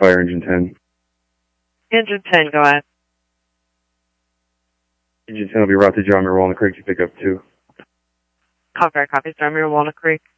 fire engine 10. Engine 10, go ahead. Engine 10 will be routed to John Muir Walnut Creek to pick up 2. Copy, copy, John Muir Walnut Creek.